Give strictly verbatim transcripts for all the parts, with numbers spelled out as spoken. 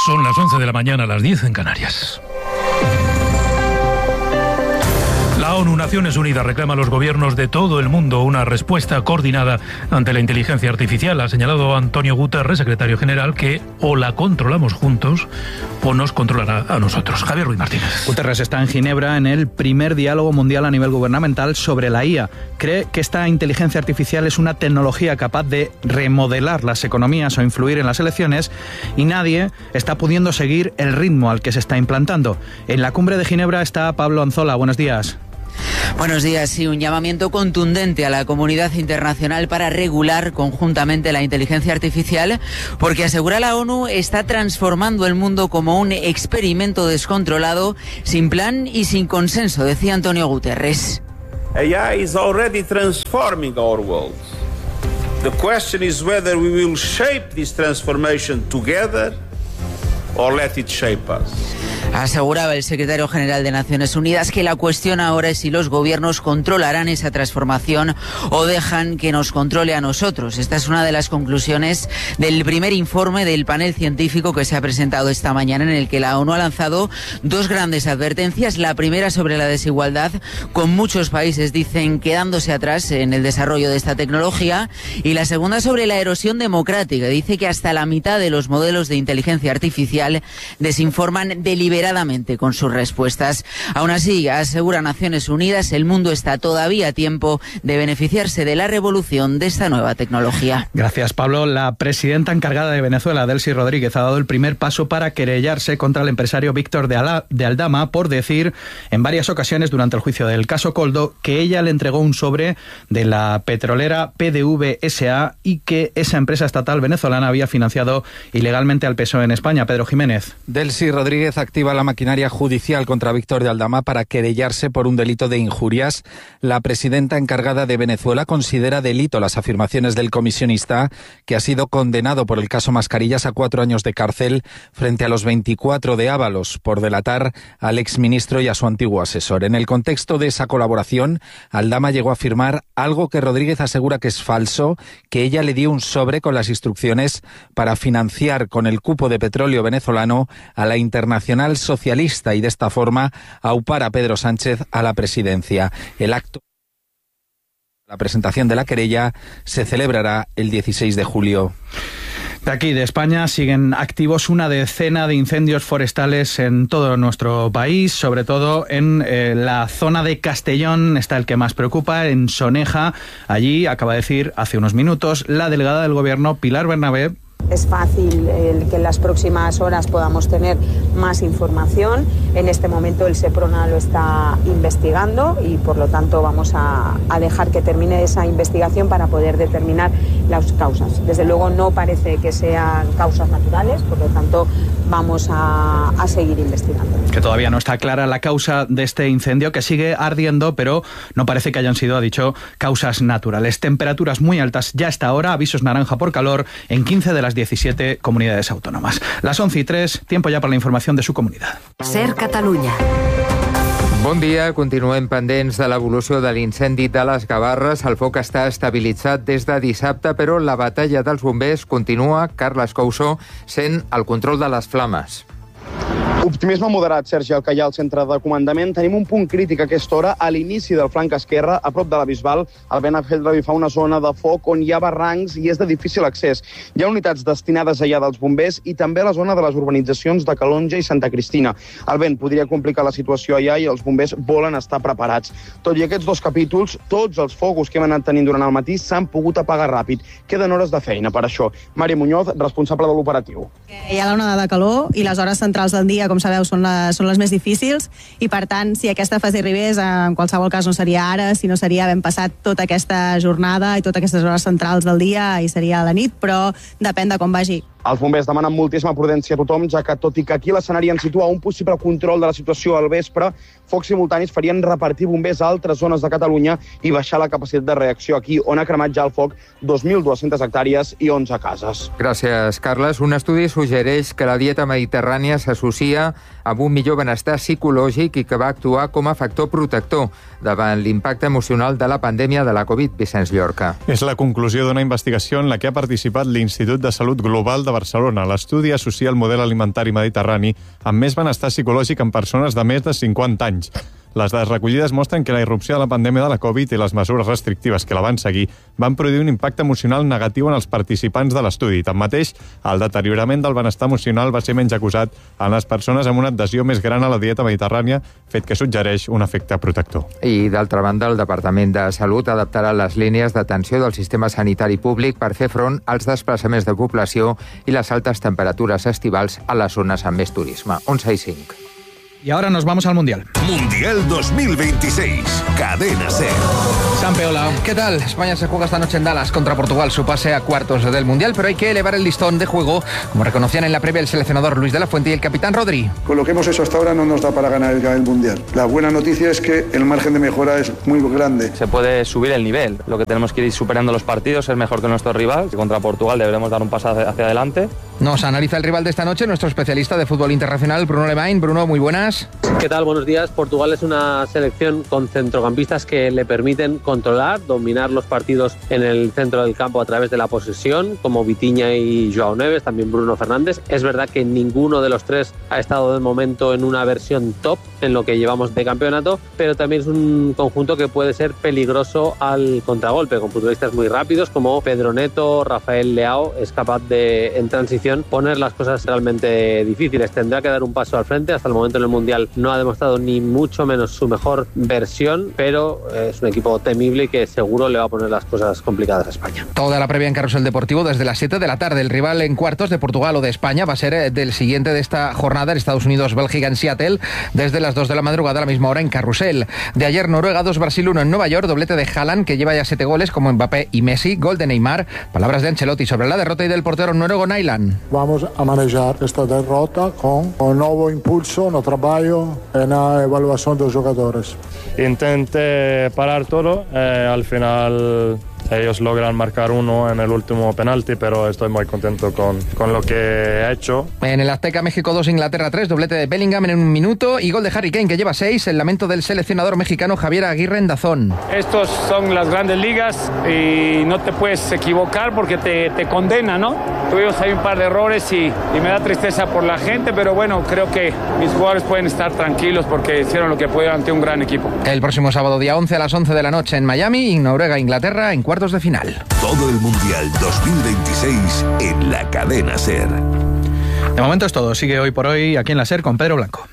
Son las once de la mañana, las diez en Canarias. La ONU, Naciones Unidas, reclama a los gobiernos de todo el mundo una respuesta coordinada ante la inteligencia artificial. Ha señalado Antonio Guterres, secretario general, que o la controlamos juntos o nos controlará a nosotros. Javier Ruiz Martínez. Guterres está en Ginebra en el primer diálogo mundial a nivel gubernamental sobre la I A. Cree que esta inteligencia artificial es una tecnología capaz de remodelar las economías o influir en las elecciones y nadie está pudiendo seguir el ritmo al que se está implantando. En la cumbre de Ginebra está Pablo Anzola. Buenos días. Buenos días. Sí, un llamamiento contundente a la comunidad internacional para regular conjuntamente la inteligencia artificial, porque asegura la ONU está transformando el mundo como un experimento descontrolado, sin plan y sin consenso, decía Antonio Guterres. A I is already transforming our world. The question is whether we will shape this transformation together or let it shape us. Aseguraba el secretario general de Naciones Unidas que la cuestión ahora es si los gobiernos controlarán esa transformación o dejan que nos controle a nosotros. Esta es una de las conclusiones del primer informe del panel científico que se ha presentado esta mañana, en el que la ONU ha lanzado dos grandes advertencias. La primera sobre la desigualdad, con muchos países, dicen, quedándose atrás en el desarrollo de esta tecnología, y la segunda sobre la erosión democrática. Dice que hasta la mitad de los modelos de inteligencia artificial desinforman deliberadamente con sus respuestas. Aún así, asegura Naciones Unidas, el mundo está todavía a tiempo de beneficiarse de la revolución de esta nueva tecnología. Gracias, Pablo. La presidenta encargada de Venezuela, Delcy Rodríguez, ha dado el primer paso para querellarse contra el empresario Víctor de, Ala, de Aldama por decir en varias ocasiones durante el juicio del caso Coldo que ella le entregó un sobre de la petrolera P D V S A y que esa empresa estatal venezolana había financiado ilegalmente al P S O E en España. Pedro Jiménez. Delcy Rodríguez activa la maquinaria judicial contra Víctor de Aldama para querellarse por un delito de injurias. La presidenta encargada de Venezuela considera delito las afirmaciones del comisionista, que ha sido condenado por el caso Mascarillas a cuatro años de cárcel frente a los veinticuatro de Ábalos por delatar al exministro y a su antiguo asesor. En el contexto de esa colaboración, Aldama llegó a afirmar algo que Rodríguez asegura que es falso, que ella le dio un sobre con las instrucciones para financiar con el cupo de petróleo venezolano a la Internacional Socialista y de esta forma aupar a Pedro Sánchez a la presidencia. El acto, la presentación de la querella, se celebrará el dieciséis de julio. De aquí, de España, siguen activos una decena de incendios forestales en todo nuestro país, sobre todo en eh, la zona de Castellón está el que más preocupa, en Soneja. Allí, acaba de decir hace unos minutos, la delegada del Gobierno, Pilar Bernabé. Es fácil el que en las próximas horas podamos tener más información. En este momento el SEPRONA lo está investigando y por lo tanto vamos a, a dejar que termine esa investigación para poder determinar las causas. Desde luego no parece que sean causas naturales, por lo tanto vamos a, a seguir investigando. Que todavía no está clara la causa de este incendio, que sigue ardiendo, pero no parece que hayan sido, ha dicho, causas naturales. Temperaturas muy altas ya hasta ahora, avisos naranja por calor en quince de las diecisiete comunidades autónomas. Las once y tres, tiempo ya para la información de su comunidad. Ser Catalunya. Bon dia, continuem pendents de l'evolució de l'incendi de les Gavarres. El foc està estabilitzat des de dissabte, però la batalla dels bombers continua, Carles Couso, sent el control de les flames. Optimisme moderat, Sergi, el que hi ha al centre de comandament. Tenim un punt crític a aquesta hora, a l'inici del flanc esquerre, a prop de la Bisbal. El vent ha fet revifar una zona de foc on hi ha barrancs i és de difícil accés. Hi ha unitats destinades allà dels bombers i també a la zona de les urbanitzacions de Calonja i Santa Cristina. El vent podria complicar la situació allà i els bombers volen estar preparats. Tot i aquests dos capítols, tots els focus que hem anat tenint durant el matí s'han pogut apagar ràpid. Queden hores de feina per això. Mari Muñoz, responsable de l'operatiu. Hi ha l'onada de calor i les hores centrals del dia, com sabeu, són les, són les més difícils i, per tant, si aquesta fase arribés, en qualsevol cas no seria ara, sinó seria ben passat tota aquesta jornada i totes aquestes hores centrals del dia i seria a la nit, però depèn de com vagi. Els bombers demanen moltíssima prudència a tothom, ja que, tot i que aquí l'escenari en situa un possible control de la situació al vespre, focs simultanis farien repartir bombers a altres zones de Catalunya i baixar la capacitat de reacció aquí, on ha cremat ja el foc dos mil dues-centes hectàrees i onze cases. Gràcies, Carles. Un estudi suggereix que la dieta mediterrània s'associa persona amb un millor benestar psicològic i que va actuar com a factor protector davant l'impacte emocional de la pandèmia de la Covid. Vicenç Llorca. És la conclusió d'una investigació en la que ha participat l'Institut de Salut Global de Barcelona. L'estudi associa el model alimentari mediterrani amb més benestar psicològic en persones de més de cinquanta anys. Les dades recollides mostren que la irrupció de la pandèmia de la Covid i les mesures restrictives que la van seguir van produir un impacte emocional negatiu en els participants de l'estudi. Tanmateix, el deteriorament del benestar emocional va ser menys acusat en les persones amb una adhesió més gran a la dieta mediterrània, fet que suggereix un efecte protector. I, d'altra banda, el Departament de Salut adaptarà les línies d'atenció del sistema sanitari públic per fer front als desplaçaments de població i les altes temperatures estivals a les zones amb més turisme. onze i cinc. Y ahora nos vamos al Mundial. Mundial dos mil veintiséis. Cadena SER. Sampe, hola. ¿Qué tal? España se juega esta noche en Dallas contra Portugal su pase a cuartos del Mundial, pero hay que elevar el listón de juego, como reconocían en la previa el seleccionador Luis de la Fuente y el capitán Rodri. Con lo que hemos hecho hasta ahora no nos da para ganar el, el Mundial. La buena noticia es que el margen de mejora es muy grande. Se puede subir el nivel. Lo que tenemos que ir superando los partidos, es mejor que nuestro rival. Contra Portugal deberemos dar un paso hacia, hacia adelante. Nos analiza el rival de esta noche nuestro especialista de fútbol internacional, Bruno Lemain. Bruno, muy buenas. ¿Qué tal? Buenos días. Portugal es una selección con centrocampistas que le permiten controlar, dominar los partidos en el centro del campo a través de la posesión, como Vitinha y Joao Neves, también Bruno Fernández. Es verdad que ninguno de los tres ha estado de momento en una versión top en lo que llevamos de campeonato, pero también es un conjunto que puede ser peligroso al contragolpe, con futbolistas muy rápidos como Pedro Neto, Rafael Leao. Es capaz de, en transición, poner las cosas realmente difíciles. Tendrá que dar un paso al frente. Hasta el momento en el Mundial no ha demostrado ni mucho menos su mejor versión, pero es un equipo temible y que seguro le va a poner las cosas complicadas a España. Toda la previa en Carrusel Deportivo desde las siete de la tarde. El rival en cuartos de Portugal o de España va a ser del siguiente de esta jornada en Estados Unidos, Bélgica en Seattle, desde las dos de la madrugada a la misma hora en Carrusel. De ayer Noruega dos, Brasil uno en Nueva York, doblete de Haaland, que lleva ya siete goles como Mbappé y Messi, gol de Neymar. Palabras de Ancelotti sobre la derrota y del portero noruego Nailan. Vamos a manejar esta derrota con un nuevo impulso no trabajo en la evaluación de los jugadores. Intenté parar todo, eh, al final ellos logran marcar uno en el último penalti, pero estoy muy contento con, con lo que he hecho. En el Azteca, México dos, Inglaterra tres, doblete de Bellingham en un minuto y gol de Harry Kane, que lleva seis. El lamento del seleccionador mexicano Javier Aguirre en Dazón. Estos son las grandes ligas y no te puedes equivocar porque te, te condena, ¿no? Tuvimos ahí un par de errores y, y me da tristeza por la gente, pero bueno, creo que mis jugadores pueden estar tranquilos porque hicieron lo que pudieron ante un gran equipo. El próximo sábado, día once a las once de la noche en Miami, y Noruega, Inglaterra en cuartos de final. Todo el Mundial dos mil veintiséis en la Cadena SER. De momento es todo. Sigue hoy por hoy aquí en la SER con Pedro Blanco.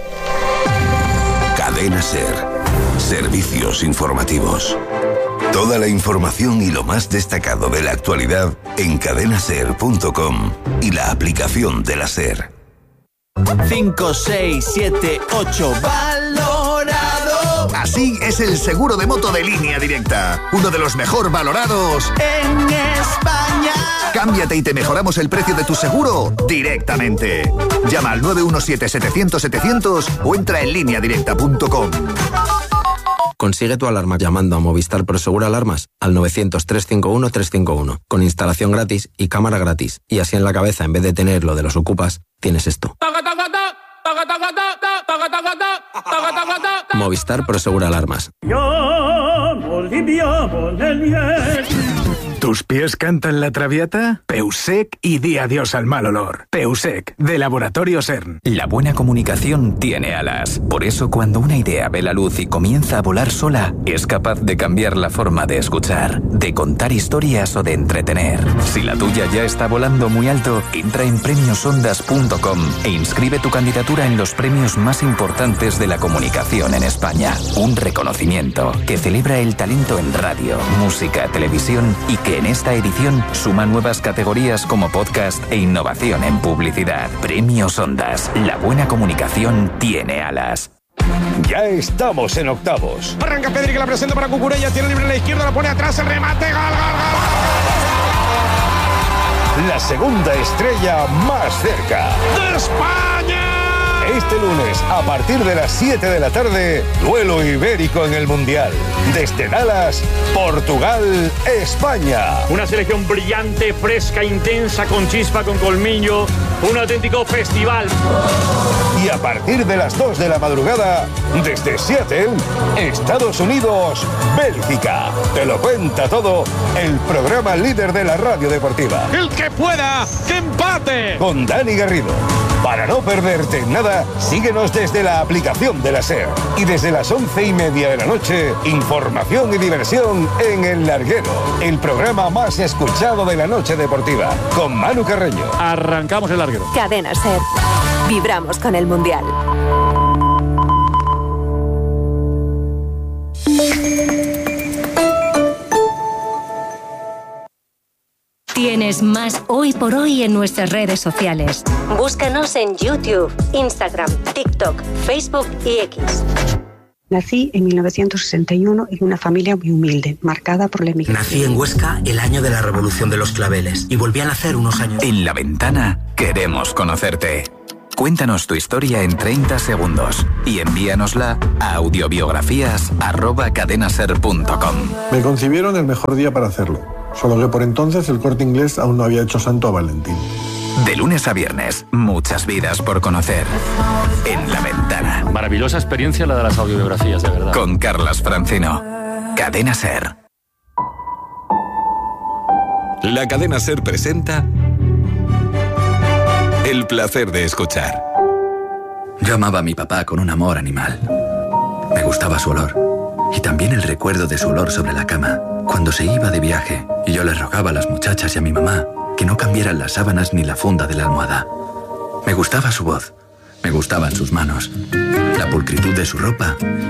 Cadena SER. Servicios informativos. Toda la información y lo más destacado de la actualidad en cadena ser punto com y la aplicación de la SER. cinco, seis, siete, ocho, valorado. Así es el seguro de moto de Línea Directa, uno de los mejor valorados en España. Cámbiate y te mejoramos el precio de tu seguro directamente. Llama al nueve uno siete, setecientos, setecientos o entra en línea directa punto com. Consigue tu alarma llamando a Movistar Prosegur Alarmas al novecientos, trescientos cincuenta y uno, trescientos cincuenta y uno, con instalación gratis y cámara gratis. Y así en la cabeza, en vez de tener lo de los ocupas, tienes esto. Movistar Prosegur Alarmas. ¿Tus pies cantan la traviata? Peusec y di adiós al mal olor. Peusec, de Laboratorio CERN. La buena comunicación tiene alas. Por eso, cuando una idea ve la luz y comienza a volar sola, es capaz de cambiar la forma de escuchar, de contar historias o de entretener. Si la tuya ya está volando muy alto, entra en premios ondas punto com e inscribe tu candidatura en los premios más importantes de la comunicación en España. Un reconocimiento que celebra el talento en radio, música, televisión y que en esta edición suma nuevas categorías como podcast e innovación en publicidad. Premios Ondas. La buena comunicación tiene alas. Ya estamos en octavos. Arranca Pedri, que la presenta para Cucurella. Tiene libre en la izquierda, la pone atrás, el remate. ¡Gol, gol, gol! La segunda estrella más cerca. ¡De España! Este lunes, a partir de las siete de la tarde, duelo ibérico en el Mundial. Desde Dallas, Portugal, España. Una selección brillante, fresca, intensa, con chispa, con colmillo. Un auténtico festival. Y a partir de las dos de la madrugada, desde Seattle, Estados Unidos, Bélgica. Te lo cuenta todo el programa líder de la radio deportiva. ¡El que pueda, que empate! Con Dani Garrido. Para no perderte nada, síguenos desde la aplicación de la SER. Y desde las once y media de la noche, información y diversión en El Larguero, el programa más escuchado de la noche deportiva, con Manu Carreño. Arrancamos El Larguero. Cadena SER. Vibramos con el Mundial. Tienes más Hoy por Hoy en nuestras redes sociales. Búscanos en YouTube, Instagram, TikTok, Facebook y X. Nací en mil novecientos sesenta y uno en una familia muy humilde, marcada por la emigración. Nací en Huesca el año de la Revolución de los Claveles y volví a nacer unos años. En La Ventana queremos conocerte. Cuéntanos tu historia en treinta segundos y envíanosla a audiobiografías arroba cadenaser punto com. Me concibieron el mejor día para hacerlo, solo que por entonces el Corte Inglés aún no había hecho santo a Valentín. De lunes a viernes, muchas vidas por conocer. En La Ventana. Maravillosa experiencia la de las audiobiografías, de verdad. Con Carlas Francino. Cadena Ser. La Cadena Ser presenta El placer de escuchar. Yo amaba a mi papá con un amor animal. Me gustaba su olor. Y también el recuerdo de su olor sobre la cama, cuando se iba de viaje y yo le rogaba a las muchachas y a mi mamá que no cambiaran las sábanas ni la funda de la almohada. Me gustaba su voz, me gustaban sus manos, la pulcritud de su ropa